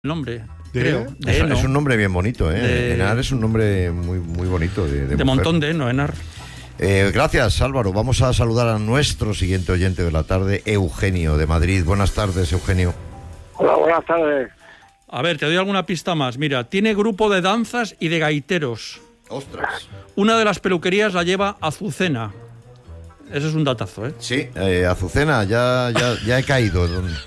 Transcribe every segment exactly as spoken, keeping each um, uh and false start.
nombre, ¿De? creo. De Es, heno. es un nombre bien bonito, ¿eh? De- Enar es un nombre muy, muy bonito. De, de De mujer. montón de heno, Enar. Eh, gracias, Álvaro. Vamos a saludar a nuestro siguiente oyente de la tarde, Eugenio, de Madrid. Buenas tardes, Eugenio. Hola, buenas tardes. A ver, te doy alguna pista más. Mira, tiene grupo de danzas y de gaiteros. ¡Ostras! Una de las peluquerías la lleva Azucena. Ese es un datazo, ¿eh? Sí, eh, Azucena, ya, ya, ya he caído.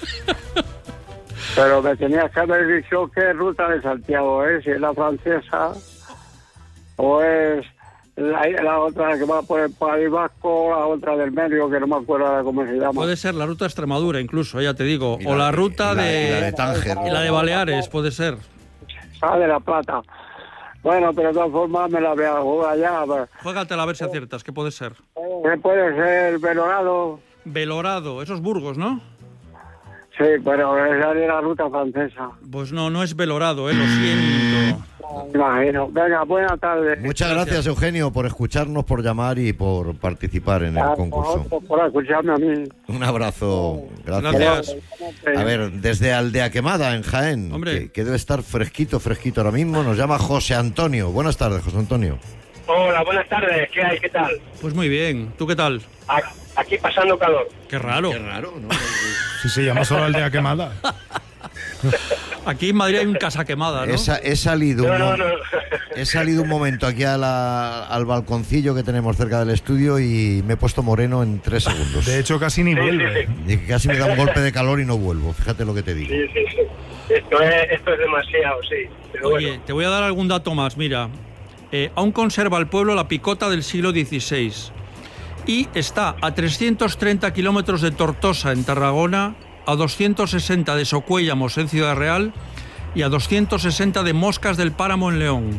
Pero me tenías que haber dicho qué ruta de Santiago es, si es la francesa o es la, la otra que va por el País Vasco, la otra del medio, que no me acuerdo ahora cómo se llama. Puede ser la ruta a Extremadura, incluso, ya te digo. Y O la ruta y la- de... y la de Tánger. y la de Baleares, puede ser. Ah, de La Plata. Bueno, pero de todas formas me la voy a jugar ya. pues. Juégatela a ver si aciertas, ¿qué puede ser? ¿Qué puede ser Belorado? Belorado, esos Burgos, ¿no? Sí, pero esa es la ruta francesa. Pues no, no es Belorado, ¿eh? Lo siento. Me imagino. Venga, buenas tardes. Muchas gracias, Eugenio, por escucharnos, por llamar y por participar en el Ah, concurso. Por, por escucharme a mí. Un abrazo. Gracias. Gracias. A ver, desde Aldea Quemada, en Jaén, Hombre. que, que debe estar fresquito, fresquito ahora mismo, nos llama José Antonio. Buenas tardes, José Antonio. Hola, buenas tardes. ¿Qué hay? ¿Qué tal? Pues muy bien. ¿Tú qué tal? A- Aquí pasando calor. Qué raro. raro, ¿no? Si se llama solo Aldea Quemada. Aquí en Madrid hay un casa quemada, ¿no? He, sa- he salido No, un, no, mo- no. he salido un momento aquí a la- al balconcillo que tenemos cerca del estudio y me he puesto moreno en tres segundos. De hecho, casi ni Sí, sí, vuelve. sí. Y que casi me da un golpe de calor y no vuelvo. Fíjate lo que te digo. Sí, sí, sí. Esto es, esto es demasiado, sí. Pero Oye, bueno. te voy a dar algún dato más. Mira, eh, aún conserva el pueblo la picota del siglo dieciséis y está a trescientos treinta kilómetros de Tortosa, en Tarragona, a doscientos sesenta de Socuéllamos, en Ciudad Real, y a doscientos sesenta de Moscas del Páramo, en León.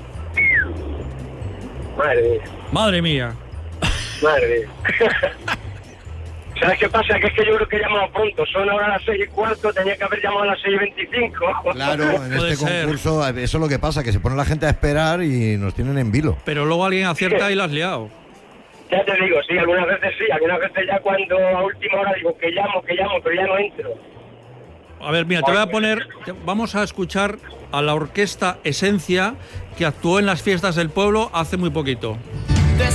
Madre mía, Madre mía. madre mía. ¿Sabes qué pasa? Que es que yo creo que he llamado pronto. Son ahora las seis y cuarto, tenía que haber llamado a las seis y veinticinco. Claro, en Puede este ser. concurso eso es lo que pasa, que se pone la gente a esperar y nos tienen en vilo. Pero luego alguien acierta y la has liado. Ya te digo, sí, algunas veces sí, algunas veces ya cuando a última hora digo que llamo, que llamo, pero ya no entro. A ver, mira, te voy a poner... te- Vamos a escuchar a la orquesta Esencia, que actuó en las fiestas del pueblo hace muy poquito.